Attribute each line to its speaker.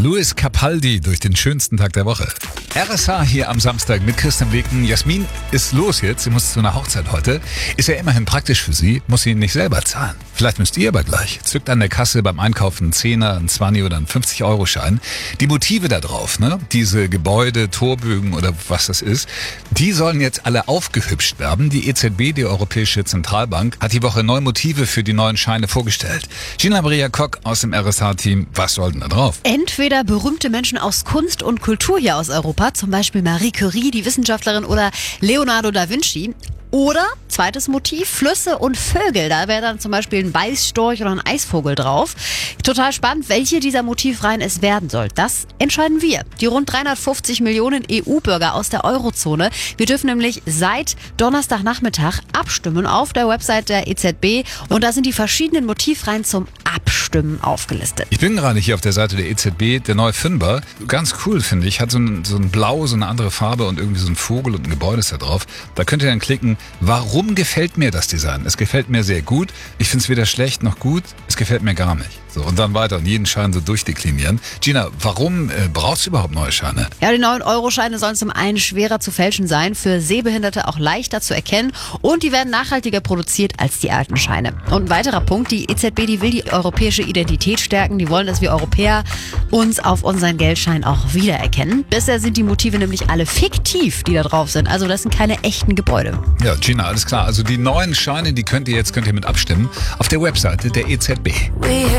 Speaker 1: Luis Capaldi durch den schönsten Tag der Woche. RSH hier am Samstag mit Christian Wegen. Jasmin ist los jetzt, sie muss zu einer Hochzeit heute. Ist ja immerhin praktisch für sie, muss sie nicht selber zahlen. Vielleicht müsst ihr aber gleich. Zückt an der Kasse beim Einkaufen einen 10er, einen 20 oder einen 50-Euro-Schein. Die Motive da drauf, diese Gebäude, Torbögen oder was das ist, die sollen jetzt alle aufgehübscht werden. Die EZB, die Europäische Zentralbank, hat die Woche neue Motive für die neuen Scheine vorgestellt. Gina Maria Kock aus dem RSH-Team, was soll denn da drauf?
Speaker 2: Entweder berühmte Menschen aus Kunst und Kultur hier aus Europa, zum Beispiel Marie Curie, die Wissenschaftlerin, oder Leonardo da Vinci. Oder, zweites Motiv, Flüsse und Vögel. Da wäre dann zum Beispiel ein Weißstorch oder ein Eisvogel drauf. Total spannend, welche dieser Motivreihen es werden soll. Das entscheiden wir. Die rund 350 Millionen EU-Bürger aus der Eurozone. Wir dürfen nämlich seit Donnerstagnachmittag abstimmen auf der Website der EZB. Und da sind die verschiedenen Motivreihen zum Abstimmen aufgelistet.
Speaker 1: Ich bin gerade hier auf der Seite der EZB, der neue Fünfer. Ganz cool, finde ich. Hat so ein Blau, so eine andere Farbe und irgendwie so ein Vogel und ein Gebäude ist da drauf. Da könnt ihr dann klicken, warum gefällt mir das Design? Es gefällt mir sehr gut. Ich finde es weder schlecht noch gut. Es gefällt mir gar nicht. So, und dann weiter und jeden Schein so durchdeklinieren. Gina, warum brauchst du überhaupt neue Scheine?
Speaker 2: Ja, die neuen Euro-Scheine sollen zum einen schwerer zu fälschen sein, für Sehbehinderte auch leichter zu erkennen und die werden nachhaltiger produziert als die alten Scheine. Und ein weiterer Punkt, die EZB, die will die europäische Identität stärken. Die wollen, dass wir Europäer uns auf unseren Geldschein auch wiedererkennen. Bisher sind die Motive nämlich alle fiktiv, die da drauf sind. Also das sind keine echten Gebäude.
Speaker 1: Ja, Gina, alles klar. Also die neuen Scheine, könnt ihr mit abstimmen auf der Webseite der EZB.